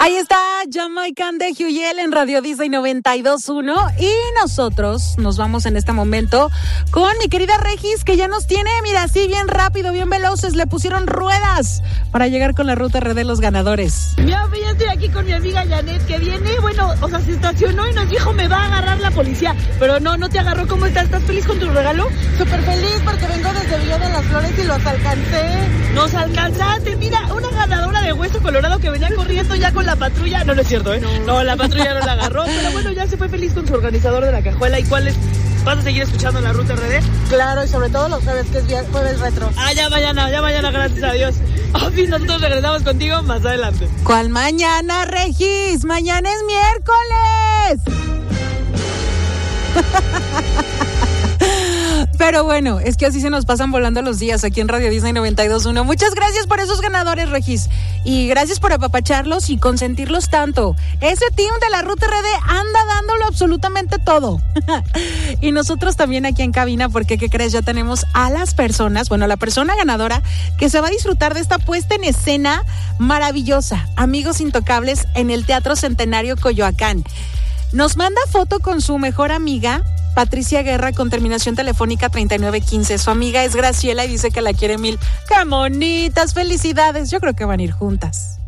Ahí está Jamaican de Huyel en Radio Disney 92.1 y nosotros nos vamos en este momento con mi querida Regis, que ya nos tiene, mira, así bien rápido, bien veloces, le pusieron ruedas para llegar con la ruta RD los ganadores. Ya estoy aquí con mi amiga Janet, que viene, bueno, o sea, se estacionó y nos dijo, me va a agarrar la policía, pero no te agarró. ¿Cómo estás? ¿Estás feliz con tu regalo? Súper feliz porque vengo desde Villa de las Flores y los alcancé. Nos alcanzaste, mira, una ganadora de Hueso Colorado que venía corriendo ya con la patrulla. No es cierto, ¿eh? No, la patrulla no la agarró, pero bueno, ya se fue feliz con su organizador de la cajuela. ¿Y cuál es? ¿Vas a seguir escuchando la ruta RD? Claro, y sobre todo los jueves, que es jueves retro. Ya mañana, gracias a Dios. Sí, nosotros regresamos contigo más adelante. ¿Cuál mañana, Regis? Mañana es miércoles. Pero bueno, es que así se nos pasan volando los días aquí en Radio Disney 92.1. Muchas gracias por esos ganadores, Regis. Y gracias por apapacharlos y consentirlos tanto. Ese team de la Ruta RD anda dándolo absolutamente todo. Y nosotros también aquí en cabina, porque ¿qué crees? Ya tenemos a las personas, bueno, la persona ganadora que se va a disfrutar de esta puesta en escena maravillosa. Amigos Intocables en el Teatro Centenario Coyoacán. Nos manda foto con su mejor amiga, Patricia Guerra, con terminación telefónica 3915. Su amiga es Graciela y dice que la quiere mil. ¡Qué bonitas! ¡Felicidades! Yo creo que van a ir juntas.